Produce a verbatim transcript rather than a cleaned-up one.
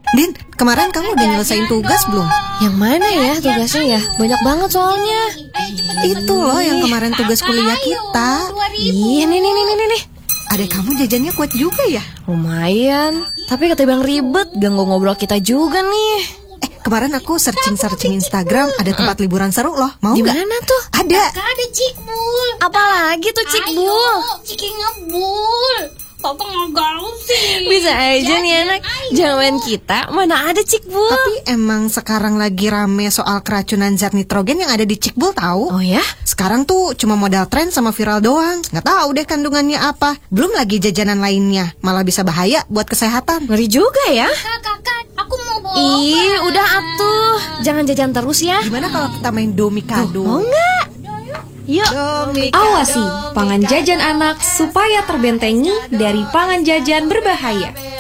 Din, kemarin kamu udah nyelesain tugas belum? Yang mana ya tugasnya ya? Banyak banget soalnya. Itu loh yang kemarin tugas kuliah kita. Iya nih nih nih nih nih. Adek kamu jajannya kuat juga ya? Lumayan. Tapi ketimbang ribet, ganggu ngobrol kita juga nih. Eh, kemarin aku searching-searching Instagram, ada tempat liburan seru loh. Mau Di nggak? mana tuh? Ada. Ada Cikbul. Apalagi tuh Cikbul? Ciki ngebul. Papa nggak gaul sih. Bisa aja nih anak. Jangan kita, mana ada Cikbul. Tapi emang sekarang lagi rame soal keracunan zat nitrogen yang ada di Cikbul tahu? Oh ya? Sekarang tuh cuma modal tren sama viral doang. Nggak tahu deh kandungannya apa. Belum lagi jajanan lainnya. Malah bisa bahaya buat kesehatan. Ngeri juga ya. Kakak, kakak, aku mau bawa. Ih, udah atuh. Jangan jajan terus ya. Gimana kalau kita main domikado? Mau nggak? Yuk. Domikado. Awasi pangan jajan anak supaya terbentengi dari pangan jajan berbahaya.